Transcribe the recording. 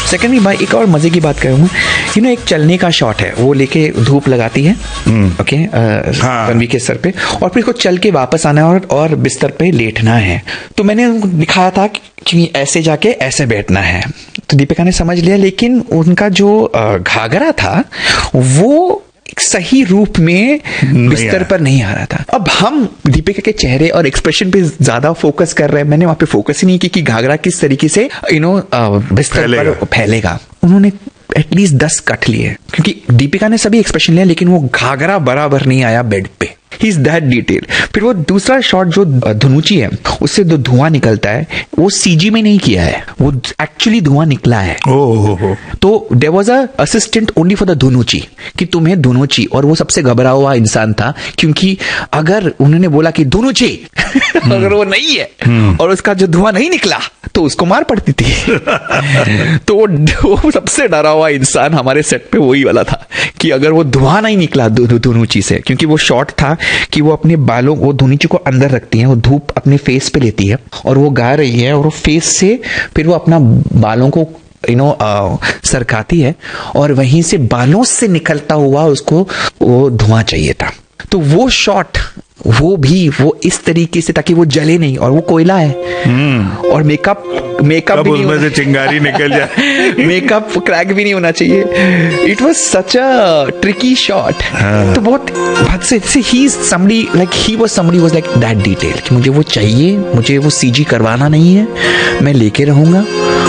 Secondly भाई एक और मजे की बात करूंगा, एक चलने का शॉट है, वो लेके धूप लगाती है ओके रणवीर के सर पे, और फिर को चल के वापस आना है और बिस्तर पे लेटना है। तो मैंने उनको दिखाया था कि ऐसे जाके ऐसे बैठना है, तो दीपिका ने समझ लिया, लेकिन उनका जो घाघरा था वो सही रूप में बिस्तर पर नहीं आ रहा था। अब हम दीपिका के चेहरे और एक्सप्रेशन पे ज्यादा फोकस कर रहे हैं, मैंने वहां पे फोकस ही नहीं की कि घाघरा किस तरीके से बिस्तर पर फैलेगा। उन्होंने एटलीस्ट 10 कट लिए, क्योंकि दीपिका ने सभी एक्सप्रेशन लिया, लेकिन वो घाघरा बराबर नहीं आया बेड पे। He is that detail. फिर वो दूसरा शॉट जो धनुची है, उससे जो धुआं निकलता है वो सीजी में नहीं किया है, वो एक्चुअली धुआं निकला है। तो there was a assistant only for the धनुची, कि तुम्हें धनुची, और वो सबसे घबरा हुआ इंसान था, क्योंकि अगर उन्होंने बोला कि धनुची अगर वो नहीं है और उसका जो धुआं नहीं निकला तो उसको मार पड़ती थी। तो वो सबसे डरा हुआ इंसान हमारे सेट पे वही वाला था, कि अगर वो धुआं नहीं निकला धनुची से, क्योंकि वो शॉट था कि वो अपने बालों, वो धनुची को अंदर रखती है, वो धूप अपने फेस पे लेती है और वो गा रही है, और वो फेस से फिर वो अपना बालों को सरकाती है, और वहीं से बालों से निकलता हुआ उसको वो धुआं चाहिए था। तो वो शॉट वो इस तरीके से, ताकि वो जले नहीं, और वो कोयला है और मेकअप भी नहीं, उसमें से चिंगारी निकल जाए, मेकअप क्रैक भी नहीं होना चाहिए। It was such a tricky shot. तो बहुत से he is somebody like he was somebody was like that detail, कि मुझे वो चाहिए, मुझे वो सीजी करवाना नहीं है, मैं लेके रहूंगा